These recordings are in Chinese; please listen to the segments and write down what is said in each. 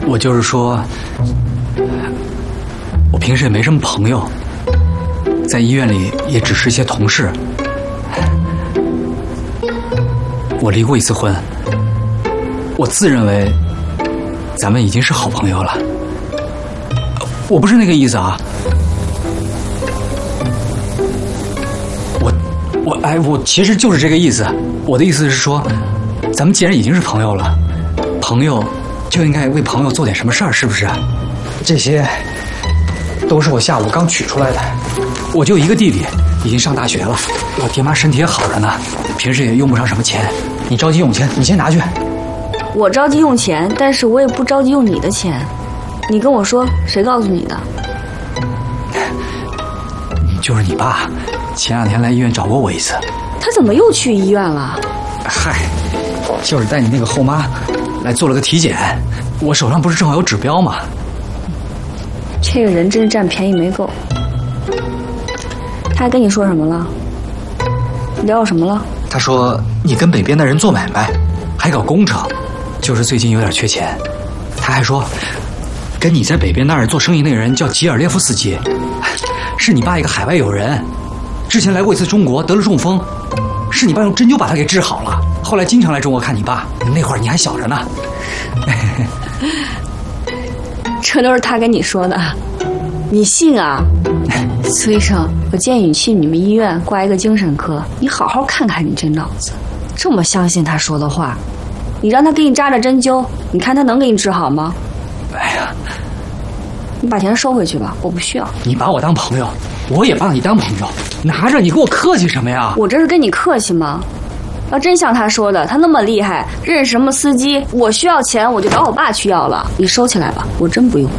我就是说，我平时也没什么朋友，在医院里也只是一些同事。我离过一次婚，我自认为咱们已经是好朋友了。我不是那个意思啊，我其实就是这个意思。我的意思是说，咱们既然已经是朋友了，朋友就应该为朋友做点什么事儿，是不是？这些都是我下午刚取出来的。我就一个弟弟，已经上大学了，我爹妈身体也好着呢，平时也用不上什么钱。你着急用钱，你先拿去。 我着急用钱，但是我也不着急用你的钱。你跟我说，谁告诉你的？ 就是你爸，前2天来医院找过我一次。 他怎么又去医院了？ 嗨，就是带你那个后妈来做了个体检，我手上不是正好有指标吗？ 这个人真是占便宜没够。他还跟你说什么了？聊什么了？ 他说你跟北边的人做买卖，还搞工程，就是最近有点缺钱。他还说，跟你在北边那儿做生意那个人叫吉尔列夫斯基，是你爸一个海外友人，之前来过一次中国，得了中风，是你爸用针灸把他给治好了，后来经常来中国看你爸，那会儿你还小着呢。 这都是他跟你说的，你信啊？苏医生，我建议你去你们医院挂一个精神科，你好好看看你这脑子，这么相信他说的话，你让他给你扎着针灸，你看他能给你治好吗？ 哎呀， 你把钱收回去吧，我不需要。 你把我当朋友，我也把你当朋友，拿着，你跟我客气什么呀？ 我这是跟你客气吗？要真像他说的，他那么厉害，认识什么司机，我需要钱我就找我爸去要了。你收起来吧，我真不用。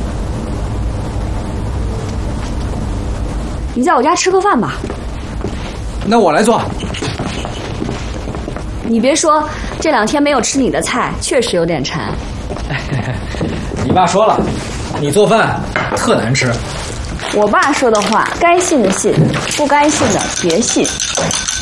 你在我家吃个饭吧。 那我来做。 你别说，这2天没有吃你的菜，确实有点馋。 你爸说了，你做饭特难吃。 我爸说的话，该信的信，不该信的别信。